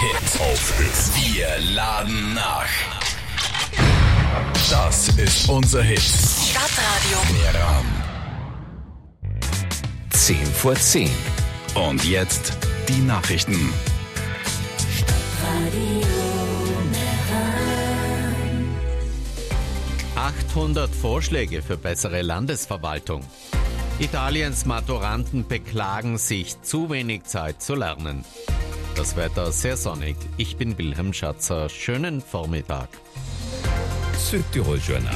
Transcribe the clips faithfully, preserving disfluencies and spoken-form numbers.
Hit auf Hit. Wir laden nach. Das ist unser Hit. Stadtradio. Meran. zehn vor zehn. Und jetzt die Nachrichten. achthundert Vorschläge für bessere Landesverwaltung. Italiens Maturanten beklagen sich, zu wenig Zeit zu lernen. Das Wetter sehr sonnig. Ich bin Wilhelm Schatzer. Schönen Vormittag. Südtirol Journal.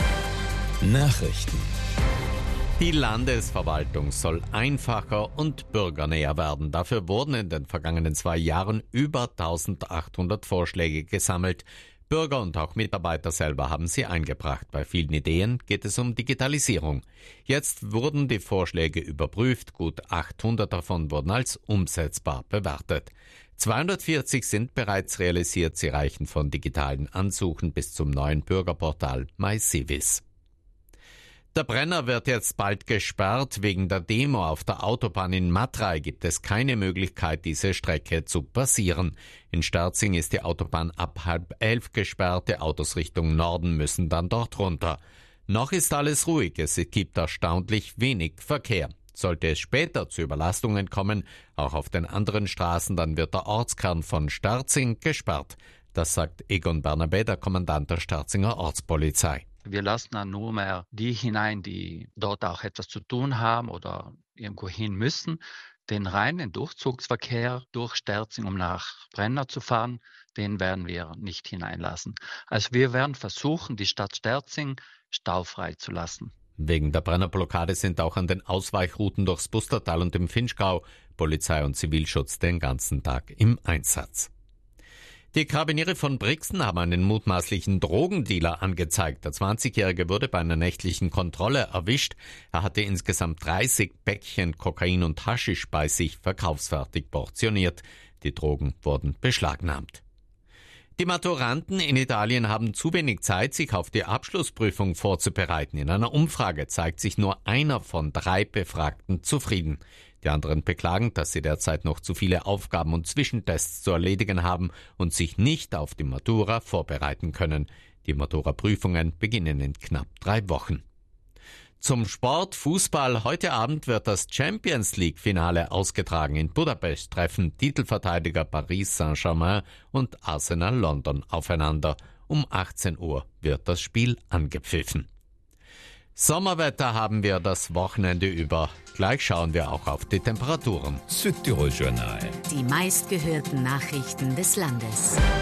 Nachrichten. Die Landesverwaltung soll einfacher und bürgernäher werden. Dafür wurden in den vergangenen zwei Jahren über eintausendachthundert Vorschläge gesammelt. Bürger und auch Mitarbeiter selber haben sie eingebracht. Bei vielen Ideen geht es um Digitalisierung. Jetzt wurden die Vorschläge überprüft. Gut achthundert davon wurden als umsetzbar bewertet. zweihundertvierzig sind bereits realisiert. Sie reichen von digitalen Ansuchen bis zum neuen Bürgerportal MyCivis. Der Brenner wird jetzt bald gesperrt. Wegen der Demo auf der Autobahn in Matrei gibt es keine Möglichkeit, diese Strecke zu passieren. In Sterzing ist die Autobahn ab halb elf gesperrt. Die Autos Richtung Norden müssen dann dort runter. Noch ist alles ruhig. Es gibt erstaunlich wenig Verkehr. Sollte es später zu Überlastungen kommen, auch auf den anderen Straßen, dann wird der Ortskern von Sterzing gesperrt. Das sagt Egon Bernabé, der Kommandant der Sterzinger Ortspolizei. Wir lassen dann nur mehr die hinein, die dort auch etwas zu tun haben oder irgendwo hin müssen. Den reinen Durchzugsverkehr durch Sterzing, um nach Brenner zu fahren, den werden wir nicht hineinlassen. Also wir werden versuchen, die Stadt Sterzing staufrei zu lassen. Wegen der Brennerblockade sind auch an den Ausweichrouten durchs Bustertal und im Vinschgau Polizei und Zivilschutz den ganzen Tag im Einsatz. Die Karabiniere von Brixen haben einen mutmaßlichen Drogendealer angezeigt. Der zwanzigjährige wurde bei einer nächtlichen Kontrolle erwischt. Er hatte insgesamt dreißig Päckchen Kokain und Haschisch bei sich verkaufsfertig portioniert. Die Drogen wurden beschlagnahmt. Die Maturanten in Italien haben zu wenig Zeit, sich auf die Abschlussprüfung vorzubereiten. In einer Umfrage zeigt sich nur einer von drei Befragten zufrieden. Die anderen beklagen, dass sie derzeit noch zu viele Aufgaben und Zwischentests zu erledigen haben und sich nicht auf die Matura vorbereiten können. Die Matura-Prüfungen beginnen in knapp drei Wochen. Zum Sport, Fußball. Heute Abend wird das Champions-League-Finale ausgetragen. In Budapest treffen Titelverteidiger Paris Saint-Germain und Arsenal London aufeinander. Um achtzehn Uhr wird das Spiel angepfiffen. Sommerwetter haben wir das Wochenende über. Gleich schauen wir auch auf die Temperaturen. Südtirol Journal. Die meistgehörten Nachrichten des Landes.